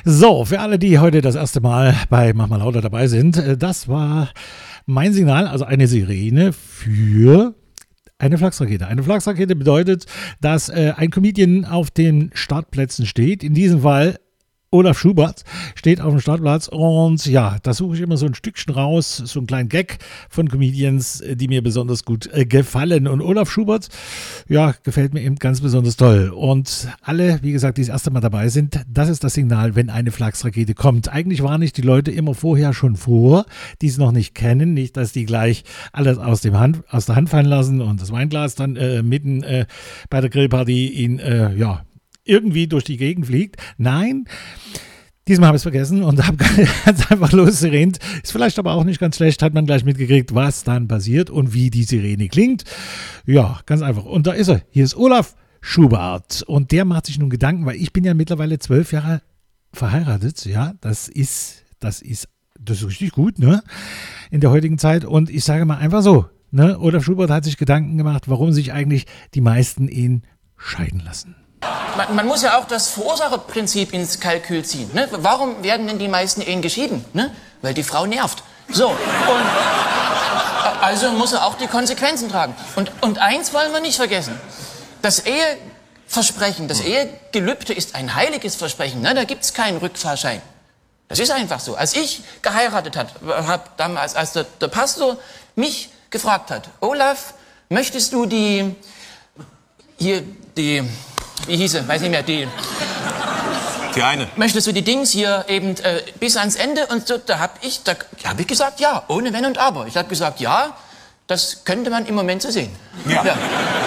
So, für alle, die heute das erste Mal bei Mach mal lauter dabei sind, das war mein Signal, also eine Sirene für eine Flachsrakete. Eine Flachsrakete bedeutet, dass ein Comedian auf den Startplätzen steht. In diesem Fall Olaf Schubert steht auf dem Startplatz und ja, da suche ich immer so ein Stückchen raus, so einen kleinen Gag von Comedians, die mir besonders gut gefallen. Und Olaf Schubert, ja, gefällt mir eben ganz besonders toll. Und alle, wie gesagt, die das erste Mal dabei sind, das ist das Signal, wenn eine Flachsrakete kommt. Eigentlich warne ich die Leute immer vorher schon vor, die es noch nicht kennen, nicht, dass die gleich alles aus der Hand fallen lassen und das Weinglas dann mitten bei der Grillparty ihn, irgendwie durch die Gegend fliegt. Nein, diesmal habe ich es vergessen und habe ganz einfach losgerannt. Ist vielleicht aber auch nicht ganz schlecht, hat man gleich mitgekriegt, was dann passiert und wie die Sirene klingt. Ja, ganz einfach. Und da ist er. Hier ist Olaf Schubert und der macht sich nun Gedanken, weil ich bin ja mittlerweile 12 Jahre verheiratet. Ja, das ist richtig gut, ne? In der heutigen Zeit. Und ich sage mal einfach so, ne? Olaf Schubert hat sich Gedanken gemacht, warum sich eigentlich die meisten Ehen scheiden lassen. Man muss ja auch das Verursacherprinzip ins Kalkül ziehen. Ne? Warum werden denn die meisten Ehen geschieden? Ne? Weil die Frau nervt. So, und also muss er auch die Konsequenzen tragen. Und eins wollen wir nicht vergessen. Das Eheversprechen, das Ehegelübde ist ein heiliges Versprechen. Ne? Da gibt es keinen Rückfahrschein. Das ist einfach so. Als ich geheiratet habe damals, als der Pastor mich gefragt hat, Olaf, möchtest du wie hieß sie, weiß nicht mehr, die eine. Möchtest du die Dings hier eben bis ans Ende? Und so, da hab ich gesagt, ja, ohne Wenn und Aber. Ich habe gesagt, ja, das könnte man im Moment so sehen. Ja.